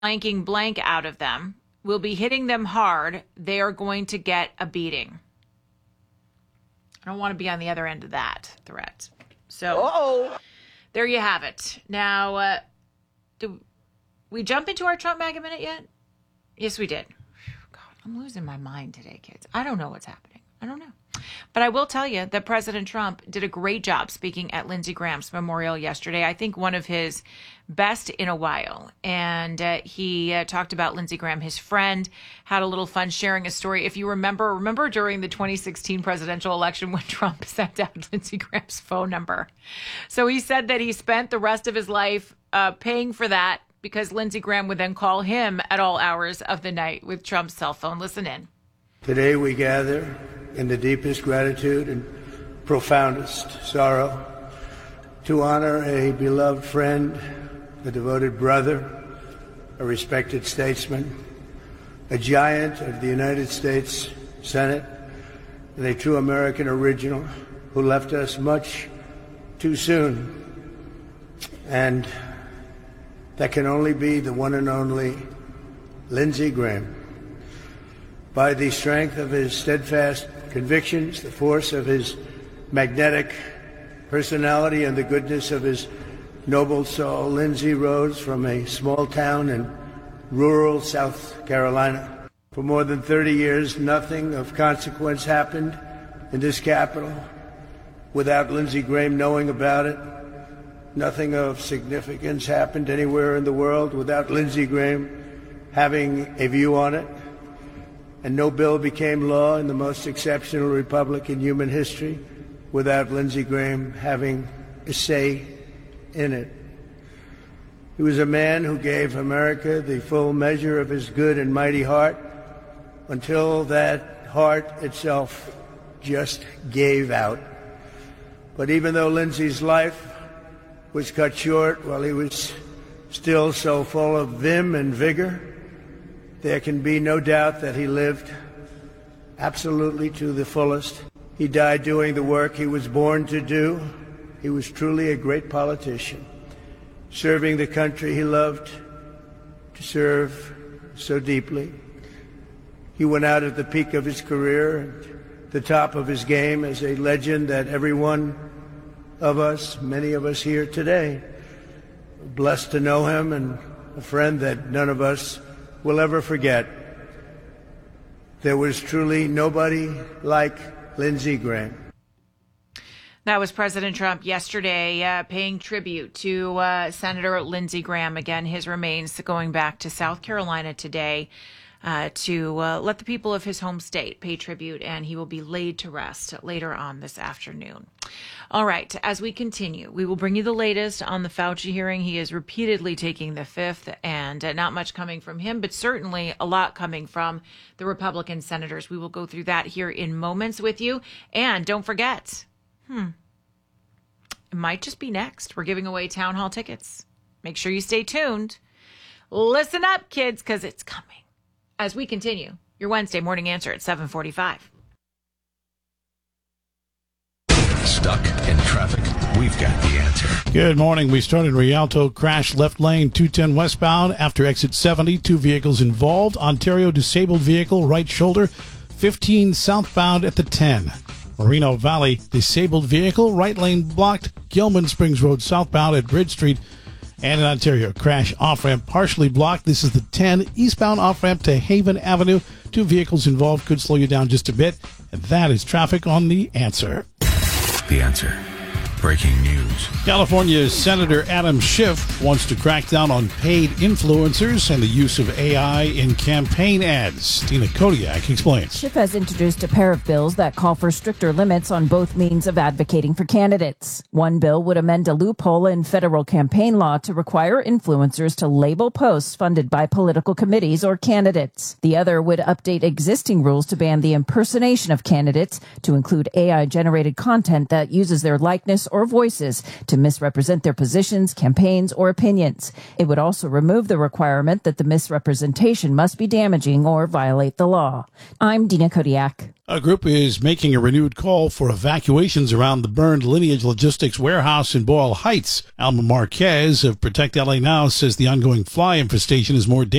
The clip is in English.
blanking blank out of them. We'll be hitting them hard. They are going to get a beating. I don't want to be on the other end of that threat. So there you have it. Now, did we jump into our Trump MAGA minute yet? Yes, we did. God, I'm losing my mind today, kids. I don't know what's happening. I don't know. But I will tell you that President Trump did a great job speaking at Lindsey Graham's memorial yesterday. I think one of his best in a while. And he talked about Lindsey Graham, his friend, had a little fun sharing a story. If you remember during the 2016 presidential election when Trump sent out Lindsey Graham's phone number. So he said that he spent the rest of his life paying for that because Lindsey Graham would then call him at all hours of the night with Trump's cell phone. Listen in. Today we gather in the deepest gratitude and profoundest sorrow to honor a beloved friend, a devoted brother, a respected statesman, a giant of the United States Senate, and a true American original who left us much too soon. And that can only be the one and only Lindsey Graham. By the strength of his steadfast convictions, the force of his magnetic personality, and the goodness of his noble soul, Lindsey rose from a small town in rural South Carolina. For more than 30 years, nothing of consequence happened in this capital without Lindsey Graham knowing about it. Nothing of significance happened anywhere in the world without Lindsey Graham having a view on it. And no bill became law in the most exceptional republic in human history without Lindsey Graham having a say in it. He was a man who gave America the full measure of his good and mighty heart until that heart itself just gave out. But even though Lindsey's life was cut short while he was still so full of vim and vigor, there can be no doubt that he lived absolutely to the fullest. He died doing the work he was born to do. He was truly a great politician, serving the country he loved to serve so deeply. He went out at the peak of his career, and the top of his game, as a legend that every one of us, many of us here today, are blessed to know him, and a friend that none of us will ever forget. There was truly nobody like Lindsey Graham. That was President Trump yesterday paying tribute to Senator Lindsey Graham. Again, his remains going back to South Carolina today to let the people of his home state pay tribute, and he will be laid to rest later on this afternoon. All right, as we continue, we will bring you the latest on the Fauci hearing. He is repeatedly taking the fifth, and not much coming from him, but certainly a lot coming from the Republican senators. We will go through that here in moments with you. And don't forget, it might just be next. We're giving away town hall tickets. Make sure you stay tuned. Listen up, kids, because it's coming. As we continue, your Wednesday morning answer at 7:45. Stuck in traffic? We've got the answer. Good morning. We started Rialto crash left lane 210 westbound after exit 70. Two vehicles involved. Ontario disabled vehicle right shoulder. 15 southbound at the 10. Moreno Valley disabled vehicle right lane blocked. Gilman Springs Road southbound at Bridge Street. And in Ontario, crash off-ramp partially blocked. This is the 10 eastbound off-ramp to Haven Avenue. Two vehicles involved could slow you down just a bit. And that is traffic on The Answer. The Answer. Breaking news. California's Senator Adam Schiff wants to crack down on paid influencers and the use of AI in campaign ads. Tina Kodiak explains. Schiff has introduced a pair of bills that call for stricter limits on both means of advocating for candidates. One bill would amend a loophole in federal campaign law to require influencers to label posts funded by political committees or candidates. The other would update existing rules to ban the impersonation of candidates to include AI-generated content that uses their likeness or voices to misrepresent their positions, campaigns, or opinions. It would also remove the requirement that the misrepresentation must be damaging or violate the law. I'm Dina Kodiak. A group is making a renewed call for evacuations around the burned Lineage Logistics warehouse in Boyle Heights. Alma Marquez of Protect LA Now says the ongoing fly infestation is more dangerous